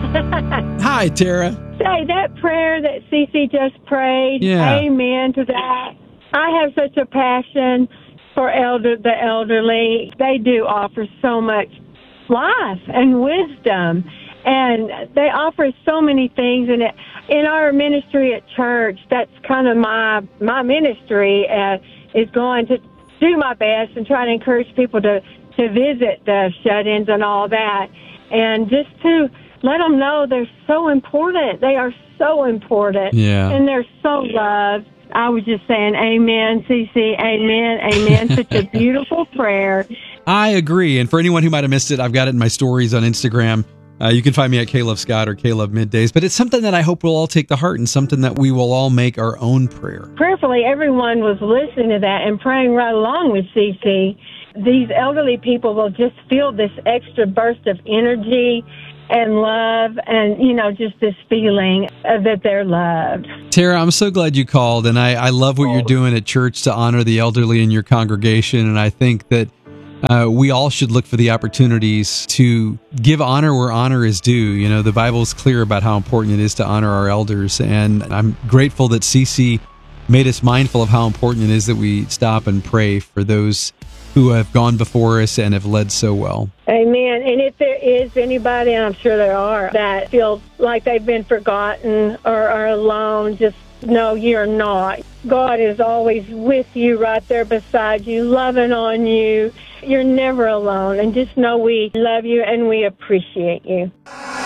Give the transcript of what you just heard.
Hi, Tara. Say, that prayer that Cece just prayed, amen to that. I have such a passion for the elderly. They do offer so much life and wisdom, and they offer so many things. And in our ministry at church, that's kind of my ministry, is going to do my best and try to encourage people to visit the shut-ins and all that, and just to let them know they're so important. They are so important, and they're so loved. I was just saying, amen, Cece, amen, amen. Such a beautiful prayer. I agree. And for anyone who might have missed it, I've got it in my stories on Instagram. You can find me at Caleb Scott or Caleb Middays. But it's something that I hope we'll all take to heart and something that we will all make our own prayer. Prayerfully, everyone was listening to that and praying right along with Cece. These elderly people will just feel this extra burst of energy and love and, just this feeling that they're loved. Tara, I'm so glad you called, and I love what you're doing at church to honor the elderly in your congregation, and I think that we all should look for the opportunities to give honor where honor is due. The Bible is clear about how important it is to honor our elders, and I'm grateful that Cece made us mindful of how important it is that we stop and pray for those who have gone before us and have led so well. Amen. And if there is anybody, and I'm sure there are, that feels like they've been forgotten or are alone, just know you're not. God is always with you, right there beside you, loving on you. You're never alone. And just know we love you and we appreciate you.